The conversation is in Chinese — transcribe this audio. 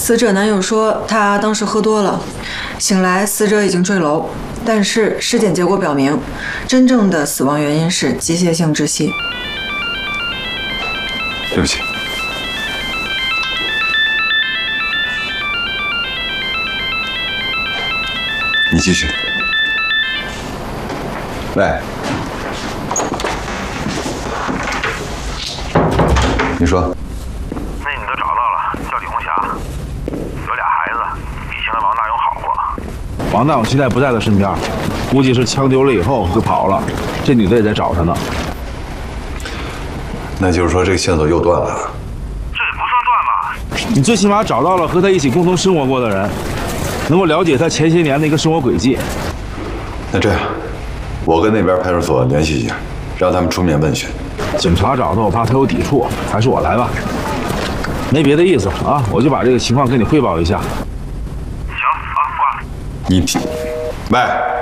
死者男友说他当时喝多了，醒来死者已经坠楼，但是尸检结果表明，真正的死亡原因是机械性窒息。 对不起。你继续。喂，你说。 那女的找到了，叫李红霞，有俩孩子，比现在王大勇好过。 王大勇现在不在他身边，估计是枪丢了以后就跑了。这女的也在找他呢。 那就是说这个线索又断了。 这也不算断吧？ 你最起码找到了和他一起共同生活过的人，能够了解他前些年的一个生活轨迹。 那这样，我跟那边派出所联系一下，让他们出面问询。 警察找他，我怕他有抵触，还是我来吧。没别的意思啊，我就把这个情况跟你汇报一下。 行啊，挂了。 你，喂。